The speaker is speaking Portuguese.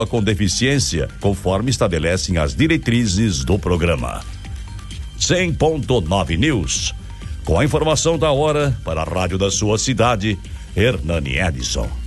com deficiência, conforme estabelecem as diretrizes do programa. 100.9 News. Com a informação da hora para a rádio da sua cidade, Hernani Edson.